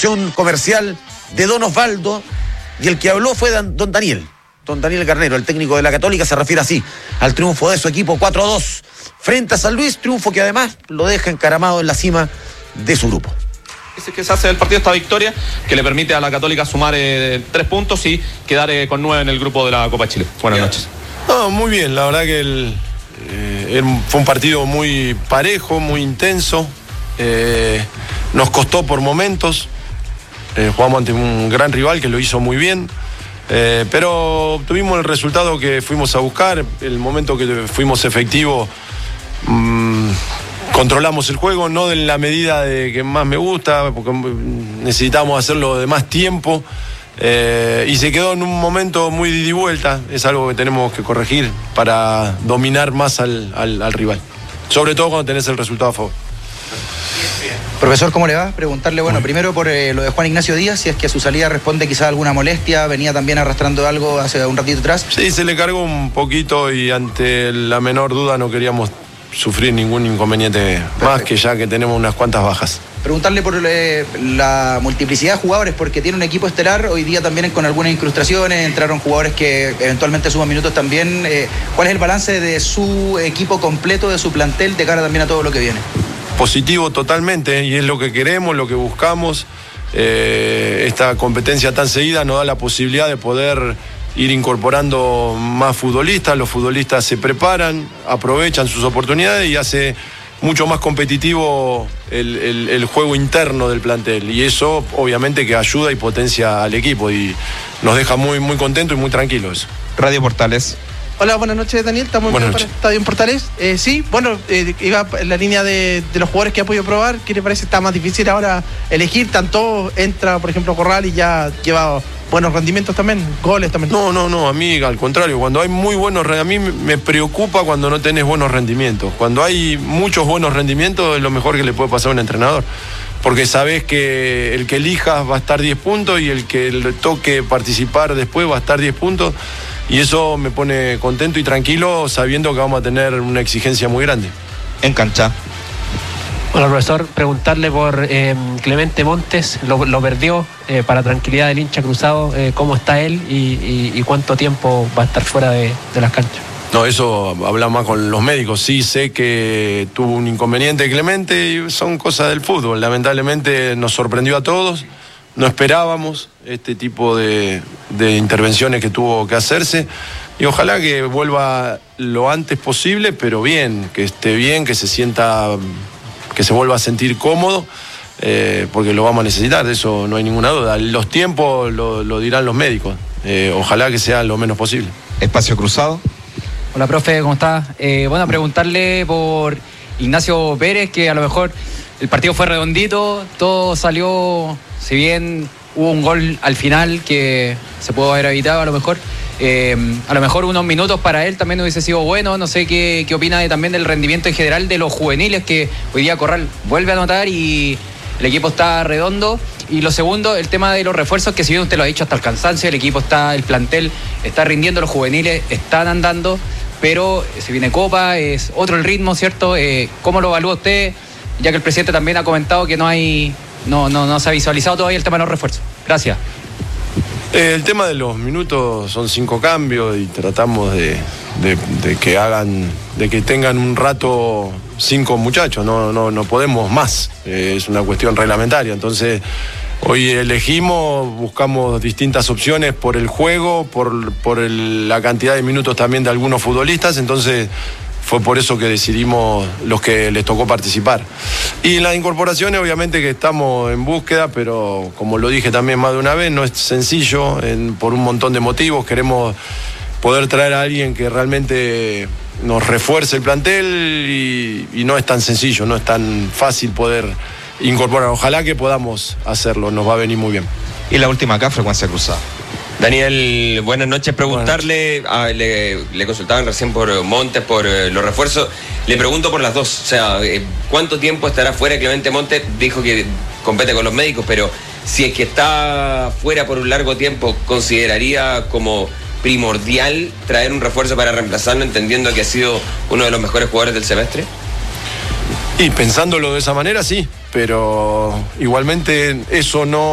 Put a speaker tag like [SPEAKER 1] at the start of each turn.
[SPEAKER 1] producción comercial de Don Osvaldo, y el que habló fue don Daniel Garnero, el técnico de la Católica. Se refiere así al triunfo de su equipo 4-2 frente a San Luis, triunfo que además lo deja encaramado en la cima de su grupo.
[SPEAKER 2] Dice que se hace del partido esta victoria que le permite a la Católica sumar 3 puntos y quedar con 9 en el grupo de la Copa Chile. Buenas noches.
[SPEAKER 3] No, muy bien, la verdad que fue un partido muy parejo, muy intenso. Nos costó por momentos. Jugamos ante un gran rival que lo hizo muy bien. Pero tuvimos el resultado que fuimos a buscar. El momento que fuimos efectivos, controlamos el juego, no en la medida de que más me gusta, porque necesitamos hacerlo de más tiempo. Y se quedó en un momento muy de ida y vuelta. Es algo que tenemos que corregir para dominar más al rival, sobre todo cuando tenés el resultado a favor.
[SPEAKER 4] Profesor, ¿cómo le va? Preguntarle, bueno, primero por lo de Juan Ignacio Díaz, si es que a su salida responde quizás alguna molestia, venía también arrastrando algo hace un ratito atrás.
[SPEAKER 3] Sí, se le cargó un poquito y ante la menor duda no queríamos sufrir ningún inconveniente. Perfecto. Más que ya que tenemos unas cuantas bajas. Preguntarle
[SPEAKER 4] por la multiplicidad de jugadores, porque tiene un equipo estelar, hoy día también con algunas incrustaciones, entraron jugadores que eventualmente suman minutos también. ¿Cuál es el balance de su equipo completo, de su plantel, de cara también a todo lo que viene? Positivo totalmente, y es lo que queremos, lo que buscamos. Esta competencia tan seguida nos da la posibilidad de poder ir incorporando más futbolistas. Los futbolistas se preparan, aprovechan sus oportunidades y hace mucho más competitivo el juego interno del plantel, y eso obviamente que ayuda y potencia al equipo y nos deja muy, muy contentos y muy tranquilos.
[SPEAKER 5] Radio Portales.
[SPEAKER 6] Hola, buenas noches, Daniel. Estamos bien para Estadio en Portales. Sí, bueno, iba en la línea de los jugadores que ha podido probar. ¿Qué le parece? Está más difícil ahora elegir. Tanto entra, por ejemplo, Corral y ya lleva buenos rendimientos también, goles también.
[SPEAKER 3] No, a mí al contrario, cuando hay muy buenos, a mí me preocupa cuando no tenés buenos rendimientos. Cuando hay muchos buenos rendimientos es lo mejor que le puede pasar a un entrenador. Porque sabés que el que elijas va a estar 10 puntos y el que le toque participar después va a estar 10 puntos. Y eso me pone contento y tranquilo sabiendo que vamos a tener una exigencia muy grande.
[SPEAKER 5] En cancha.
[SPEAKER 7] Hola, profesor. Preguntarle por Clemente Montes, lo perdió, para tranquilidad del hincha cruzado, ¿cómo está él y cuánto tiempo va a estar fuera de las canchas?
[SPEAKER 3] No, eso habla más con los médicos. Sí, sé que tuvo un inconveniente Clemente y son cosas del fútbol. Lamentablemente nos sorprendió a todos. No esperábamos este tipo de intervenciones que tuvo que hacerse, y ojalá que vuelva lo antes posible, pero bien, que esté bien, que se sienta, que se vuelva a sentir cómodo, porque lo vamos a necesitar, de eso no hay ninguna duda. Los tiempos lo dirán los médicos, ojalá que sea lo menos posible.
[SPEAKER 5] Espacio cruzado.
[SPEAKER 8] Hola, profe, ¿cómo está? Bueno, preguntarle por Ignacio Pérez, que a lo mejor el partido fue redondito, todo salió, si bien hubo un gol al final que se pudo haber evitado a lo mejor unos minutos para él también hubiese sido bueno. No sé qué opina también del rendimiento en general de los juveniles, que hoy día Corral vuelve a anotar y el equipo está redondo. Y lo segundo, el tema de los refuerzos, que si bien usted lo ha dicho hasta el cansancio, el plantel está rindiendo, los juveniles están andando, pero se viene Copa, es otro el ritmo, ¿cierto? ¿Cómo lo evalúa usted? Ya que el presidente también ha comentado que no se ha visualizado todavía el tema de los refuerzos. Gracias.
[SPEAKER 3] El tema de los minutos son 5 cambios y tratamos de que tengan un rato 5 muchachos, no podemos más, es una cuestión reglamentaria. Entonces hoy elegimos, buscamos distintas opciones por el juego, por la cantidad de minutos también de algunos futbolistas, entonces fue por eso que decidimos los que les tocó participar. Y las incorporaciones, obviamente que estamos en búsqueda, pero como lo dije también más de una vez, no es sencillo, por un montón de motivos. Queremos poder traer a alguien que realmente nos refuerce el plantel y no es tan sencillo, no es tan fácil poder incorporar. Ojalá que podamos hacerlo, nos va a venir muy bien.
[SPEAKER 5] Y la última acá, frecuencia cruzada.
[SPEAKER 9] Daniel, buenas noches. Preguntarle, le consultaban recién por Montes, por los refuerzos. Le pregunto por las dos. O sea, ¿cuánto tiempo estará fuera Clemente Montes? Dijo que compete con los médicos, pero si es que está fuera por un largo tiempo, ¿consideraría como primordial traer un refuerzo para reemplazarlo, entendiendo que ha sido uno de los mejores jugadores del semestre?
[SPEAKER 3] Y pensándolo de esa manera, sí, pero igualmente eso no